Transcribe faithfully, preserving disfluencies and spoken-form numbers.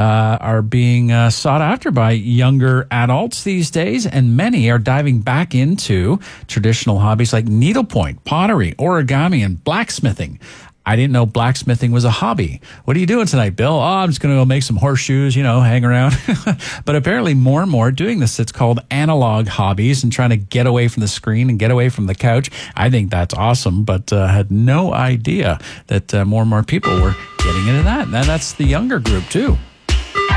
uh, are being uh, sought after by younger adults these days, and many are diving back into traditional hobbies like needlepoint, pottery, origami, and blacksmithing. I didn't know blacksmithing was a hobby. What are you doing tonight, Bill? Oh, I'm just going to go make some horseshoes, you know, hang around. But apparently more and more doing this. It's called analog hobbies and trying to get away from the screen and get away from the couch. I think that's awesome, but uh, had no idea that uh, more and more people were getting into that. And that's the younger group, too.